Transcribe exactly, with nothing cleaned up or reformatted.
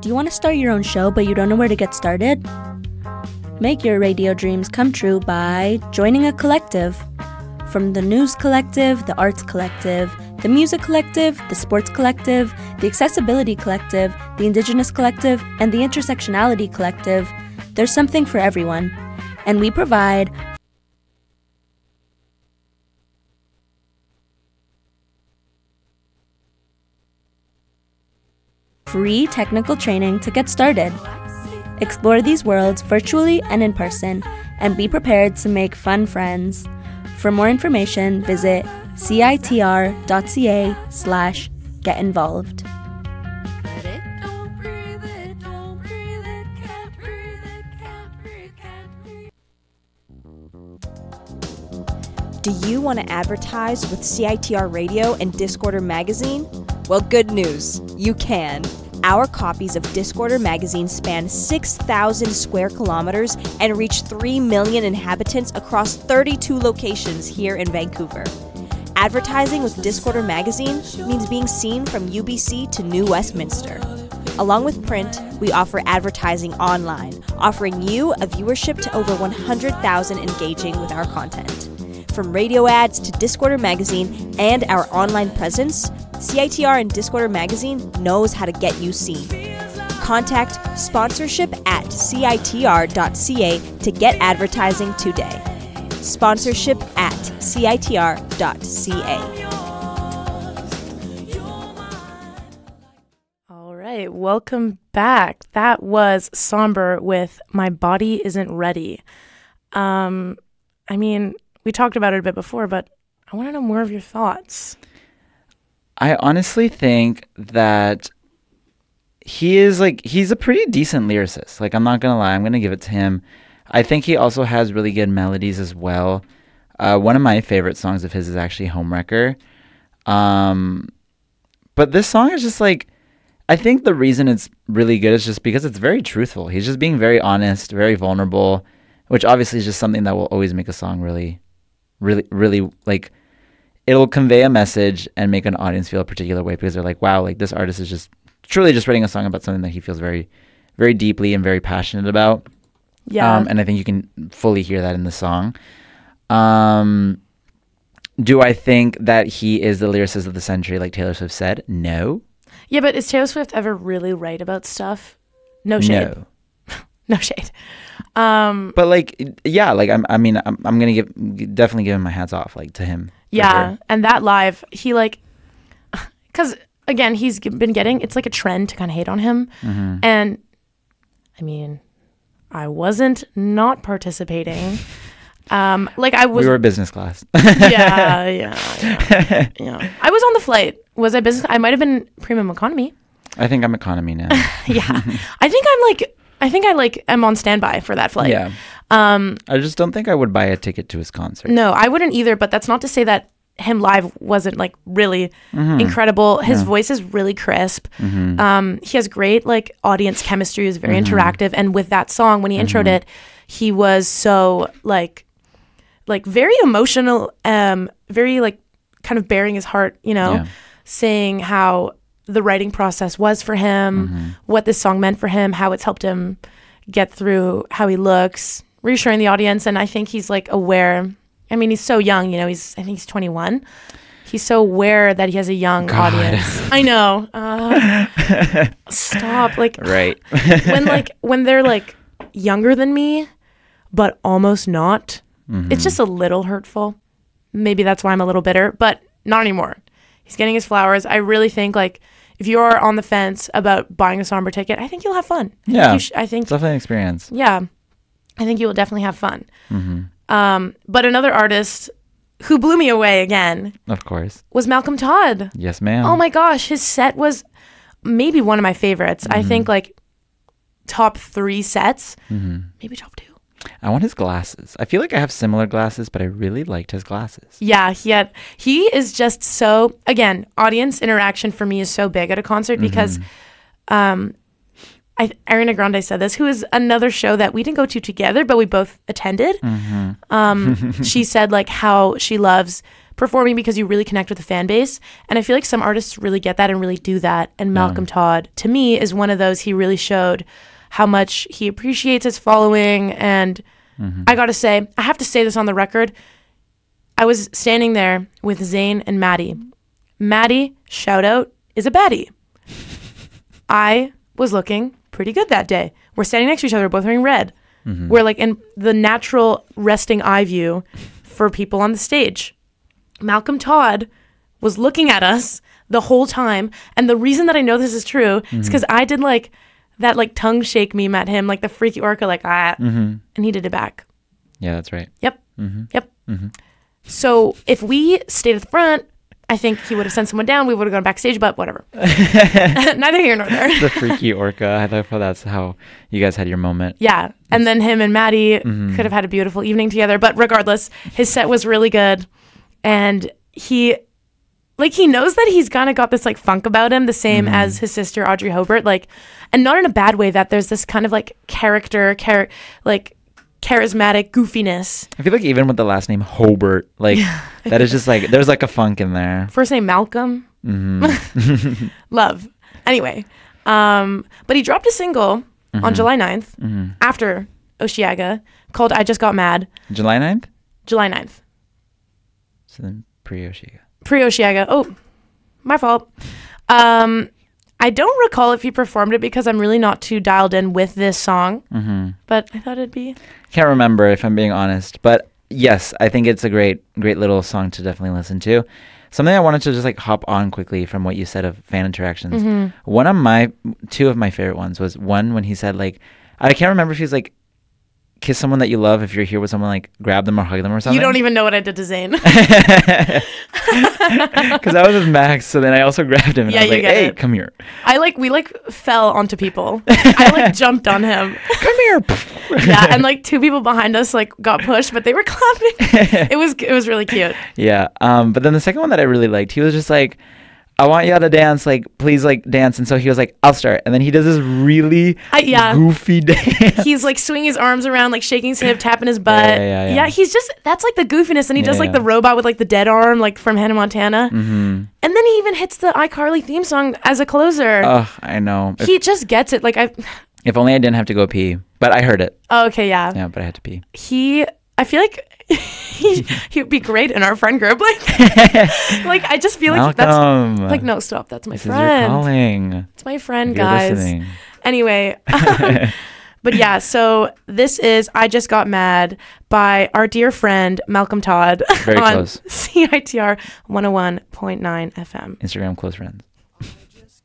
Do you want to start your own show but you don't know where to get started? Make your radio dreams come true by joining a collective. From the News Collective, the Arts Collective, the Music Collective, the Sports Collective, the Accessibility Collective, the Indigenous Collective, and the Intersectionality Collective, there's something for everyone. And we provide free technical training to get started. Explore these worlds virtually and in person, and be prepared to make fun friends. For more information, visit citr.ca slash get involved. Do you want to advertise with C I T R Radio and Discorder Magazine? Well, good news. You can. Our copies of Discorder Magazine span six thousand square kilometers and reach three million inhabitants across thirty-two locations here in Vancouver. Advertising with Discorder Magazine means being seen from U B C to New Westminster. Along with print, we offer advertising online, offering you a viewership to over one hundred thousand engaging with our content. From radio ads to Discorder Magazine and our online presence, C I T R and Discorder Magazine knows how to get you seen. Contact sponsorship at C I T R dot C A to get advertising today. Sponsorship at C I T R dot C A. All right, welcome back. That was Somber with My Body Isn't Ready. Um, I mean, we talked about it a bit before, but I want to know more of your thoughts. I honestly think that he is like, he's a pretty decent lyricist. Like, I'm not going to lie. I'm going to give it to him. I think he also has really good melodies as well. Uh, one of my favorite songs of his is actually Homewrecker. Um, but this song is just like, I think the reason it's really good is just because it's very truthful. He's just being very honest, very vulnerable, which obviously is just something that will always make a song really, really, really like, it'll convey a message and make an audience feel a particular way because they're like, wow, like this artist is just truly just writing a song about something that he feels very, very deeply and very passionate about. Yeah. Um, and I think you can fully hear that in the song. Um, do I think that he is the lyricist of the century, like Taylor Swift said? No. Yeah, but is Taylor Swift ever really right about stuff? No shade. No. No shade. Um, but like, yeah, like I'm, I mean, I'm, I'm gonna give definitely give him my hats off, like to him. Yeah, sure. And that live, he like, because again, he's been getting, it's like a trend to kind of hate on him. Mm-hmm. And I mean, I wasn't not participating. Um, like I was. We were business class. yeah, yeah, yeah, yeah. I was on the flight. Was I business? I might have been premium economy. I think I'm economy now. Yeah, I think I'm like, I think I like am on standby for that flight. Yeah. Um, I just don't think I would buy a ticket to his concert. No, I wouldn't either. But that's not to say that him live wasn't like really mm-hmm. incredible. His yeah. voice is really crisp. Mm-hmm. Um, he has great like audience chemistry. Is very mm-hmm. interactive. And with that song, when he mm-hmm. introed it, he was so like, like very emotional. Um, very like kind of bearing his heart. You know, yeah. saying how the writing process was for him, mm-hmm. what this song meant for him, how it's helped him get through how he looks, reassuring the audience. And I think he's like aware. I mean, he's so young, you know, he's, I think he's twenty-one. He's so aware that he has a young God. audience. I know. Uh, stop. Like, right. when like, when they're like younger than me, but almost not, mm-hmm. it's just a little hurtful. Maybe that's why I'm a little bitter, but not anymore. He's getting his flowers. I really think like, if you're on the fence about buying a Somber ticket, I think you'll have fun. I yeah. think sh- I think it's definitely an experience. Yeah. I think you will definitely have fun. Mm-hmm. Um, but another artist who blew me away again, of course, was Malcolm Todd. Yes, ma'am. Oh my gosh, his set was maybe one of my favorites. Mm-hmm. I think like top three sets, mm-hmm. maybe top two. I want his glasses. I feel like I have similar glasses, but I really liked his glasses. Yeah, he had, he is just so, again, audience interaction for me is so big at a concert because mm-hmm. um, I, Ariana Grande said this, who is another show that we didn't go to together, but we both attended. Mm-hmm. Um, she said like how she loves performing because you really connect with the fan base. And I feel like some artists really get that and really do that. And Malcolm Yeah. Todd, to me, is one of those. He really showed how much he appreciates his following. And Mm-hmm. I got to say, I have to say this on the record. I was standing there with Zane and Maddie. Maddie, shout out, is a baddie. I was looking pretty good that day. We're standing next to each other, both wearing red. Mm-hmm. We're like in the natural resting eye view for people on the stage. Malcolm Todd was looking at us the whole time. And the reason that I know this is true Mm-hmm. is because I did like that like tongue shake meme at him, like the freaky orca, like ah, Mm-hmm. and he did it back. Yeah, that's right. Yep. Mm-hmm. Yep. Mm-hmm. So if we stayed at the front, I think he would have sent someone down. We would have gone backstage, but whatever. Neither here nor there. The freaky orca. I love how that's how you guys had your moment. Yeah. And then him and Maddie Mhm. could have had a beautiful evening together. But regardless, his set was really good. And he, like, he knows that he's kind of got this, like, funk about him, the same Mhm. as his sister, Audrey Hobart. Like, and not in a bad way, that there's this kind of, like, character, char- like, charismatic goofiness. I feel like even with the last name Hobart, like that is just like there's like a funk in there. First name Malcolm. Mm-hmm. Love. Anyway, um, but he dropped a single on July ninth Mm-hmm. after Osheaga called I Just Got Mad. July ninth? July ninth. So then pre-Osheaga. Pre-Osheaga. Oh, my fault. Um, I don't recall if he performed it because I'm really not too dialed in with this song, Mm-hmm. but I thought it'd be... Can't remember if I'm being honest, but yes, I think it's a great, great little song to definitely listen to. Something I wanted to just like hop on quickly from what you said of fan interactions. Mm-hmm. One of my, two of my favorite ones was one when he said like, I can't remember if he's like, kiss someone that you love. If you're here with someone, like grab them or hug them or something. You don't even know what I did to Zayn. Because I was with Max, so then I also grabbed him and Yeah, I was you like, get hey, it. come here. I like, we like fell onto people. I like jumped on him. Come here. Yeah, and like two people behind us like got pushed, but they were clapping. It was, it was really cute. Yeah. Um, but then the second one that I really liked, he was just like, I want y'all to dance, like, please, like, dance. And so he was like, I'll start. And then he does this really I, yeah. goofy dance. He's like swinging his arms around, like shaking his hip, tapping his butt. Yeah, yeah, yeah, yeah. he's just, that's like the goofiness. And he Yeah, does like yeah. the robot with like the dead arm, like from Hannah Montana. Mm-hmm. And then he even hits the iCarly theme song as a closer. Oh, I know. If, he just gets it. Like I, if only I didn't have to go pee. But I heard it. oh, okay, yeah. Yeah, but I had to pee. He, I feel like he, he would be great in our friend group. Like, like I just feel like that's Malcolm. like, no, stop. That's my This is your friend. calling. It's my friend, If you're guys. listening. Anyway, but yeah, so this is I Just Got Mad by our dear friend Malcolm Todd Very on close. C I T R one oh one point nine F M. Instagram close friends.